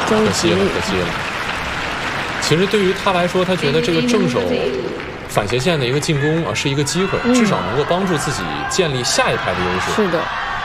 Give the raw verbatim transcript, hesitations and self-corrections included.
可惜了，可惜了。其实对于他来说，他觉得这个正手反斜线的一个进攻啊，是一个机会，至少能够帮助自己建立下一拍的优势。 是的。